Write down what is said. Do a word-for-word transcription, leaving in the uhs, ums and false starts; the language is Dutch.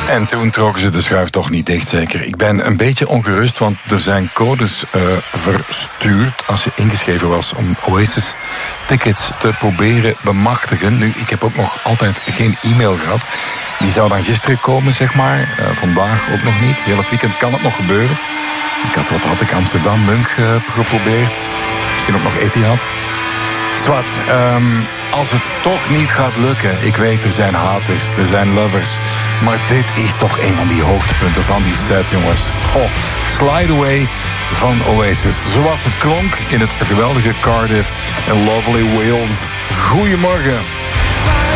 En toen trokken ze de schuif toch niet dicht, zeker. Ik ben een beetje ongerust, want er zijn codes uh, verstuurd als je ingeschreven was om Oasis tickets te proberen bemachtigen. Nu, ik heb ook nog altijd geen e-mail gehad. Die zou dan gisteren komen, zeg maar. Uh, vandaag ook nog niet. Heel het weekend kan het nog gebeuren. Ik had, wat had ik, Amsterdam, München uh, geprobeerd. Misschien ook nog Etihad. Zwart, um, als het toch niet gaat lukken, ik weet, er zijn haters, er zijn lovers, maar dit is toch een van die hoogtepunten van die set, jongens. Goh, Slide Away van Oasis, zoals het klonk in het geweldige Cardiff en Lovely Wales. Goedemorgen.